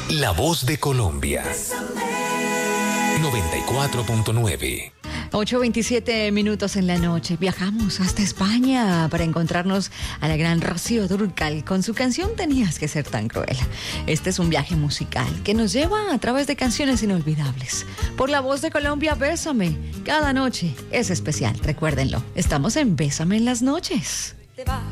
La Voz de Colombia. 94.9. 8:27 minutos en la noche. Viajamos hasta España para encontrarnos a la gran Rocío Dúrcal con su canción Tenías que ser tan cruel. Este es un viaje musical que nos lleva a través de canciones inolvidables. Por La Voz de Colombia, Bésame. Cada noche es especial, recuérdenlo. Estamos en Bésame en las noches.